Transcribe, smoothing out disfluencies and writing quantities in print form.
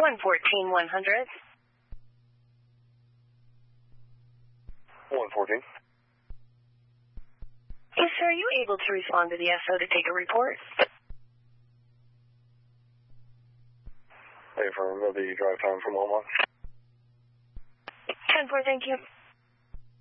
114-100. 114. Yes, sir. Are you able to respond to the SO to take a report? Hey, for the drive time from Loma. 10-4, thank you.